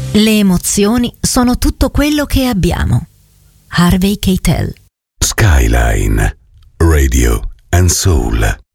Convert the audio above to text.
Le emozioni sono tutto quello che abbiamo. Harvey Keitel. Skyline Radio and Soul.